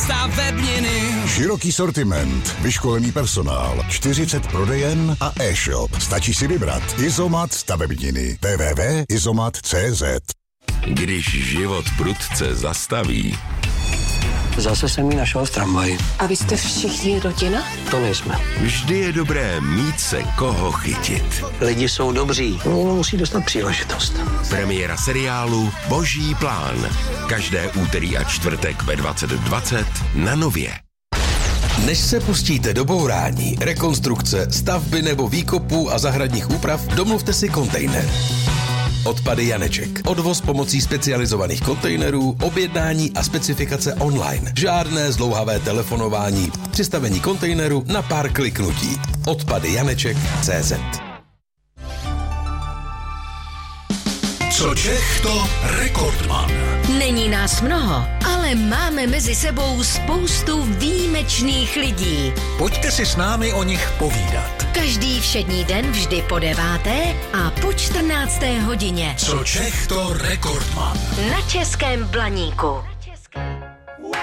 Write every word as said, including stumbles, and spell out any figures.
stavebniny. Široký sortiment, vyškolený personál, čtyřicet prodejen a e-shop. Stačí si vybrat. Izomat stavebniny. w w w tečka izomat tečka c z. Když život prudce zastaví. Zase jsem ji našel v tramvaji. A vy jste všichni rodina? To nejsme. Vždy je dobré mít se koho chytit. Lidi jsou dobří, jenom musí dostat příležitost. Premiéra seriálu Boží plán. Každé úterý a čtvrtek ve dvacet dvacet na Nově. Než se pustíte do bourání, rekonstrukce, stavby nebo výkopů a zahradních úprav, domluvte si kontejner. Odpady Janeček. Odvoz pomocí specializovaných kontejnerů, objednání a specifikace online. Žádné zdlouhavé telefonování. Přistavení kontejneru na pár kliknutí. Odpady Janeček tečka cé zet. Co Čech, to rekordman. Není nás mnoho, ale máme mezi sebou spoustu výjimečných lidí. Pojďte si s námi o nich povídat. Každý všední den vždy po deváté a po čtrnácté hodině. Co Čech, to rekordman. Na Českém Blaníku.